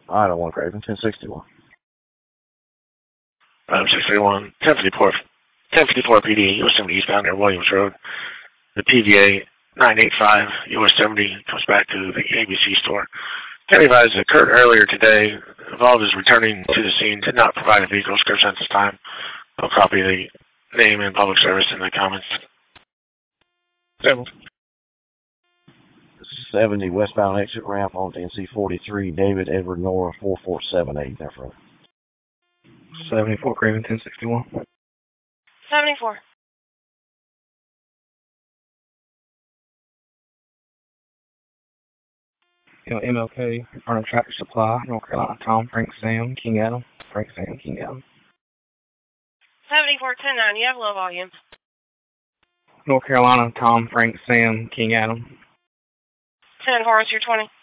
Item 1 Craven, 1061. Item 631, 1054 PD, US 70 eastbound near Williams Road. The PVA 985, US 70 comes back to the ABC store. Can advise that occurred earlier today. Involved is returning to the scene. Did not provide a vehicle description at this time. I'll copy the name and public service in the comments. 70 westbound exit ramp on NC 43, David Edward Nora 4478. There for 74 Craven 1061. 74. MLK, Arnold Tractor Supply, North Carolina, Tom, Frank, Sam, King Adam. Frank, Sam, King Adam. 7410-9, you have low volume. North Carolina, Tom, Frank, Sam, King Adam. 10 Forest, you're 20.